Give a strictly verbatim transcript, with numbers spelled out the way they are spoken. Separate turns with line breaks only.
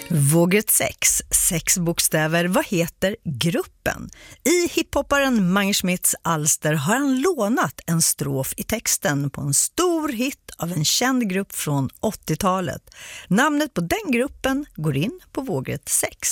Vågrätt sex, sex bokstäver. Vad heter gruppen? I hiphopparen Mange Schmidts alster har han lånat en strof i texten på en stor hit av en känd grupp från åttiotalet. Namnet på den gruppen går in på vågrätt sex.